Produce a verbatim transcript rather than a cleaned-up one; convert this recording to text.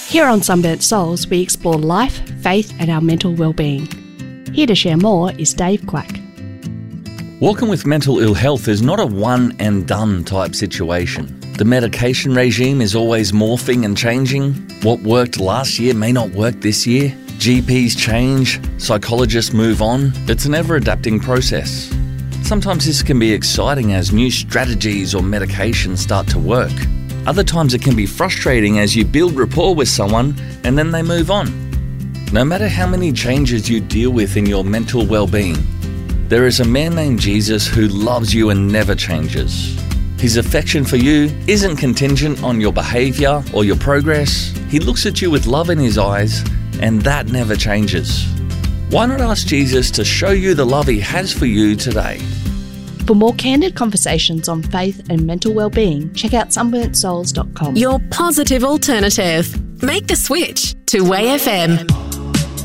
Here on Sunburnt Souls, we explore life, faith and our mental well-being. Here to share more is Dave Quack. Walking with mental ill health is not a one-and-done type situation. The medication regime is always morphing and changing. What worked last year may not work this year. G Ps change, psychologists move on. It's an ever-adapting process. Sometimes this can be exciting as new strategies or medications start to work. Other times it can be frustrating as you build rapport with someone and then they move on. No matter how many changes you deal with in your mental well-being, there is a man named Jesus who loves you and never changes. His affection for you isn't contingent on your behaviour or your progress. He looks at you with love in his eyes, and that never changes. Why not ask Jesus to show you the love he has for you today? For more candid conversations on faith and mental well-being, check out sunburnt souls dot com. Your positive alternative. Make the switch to Way F M.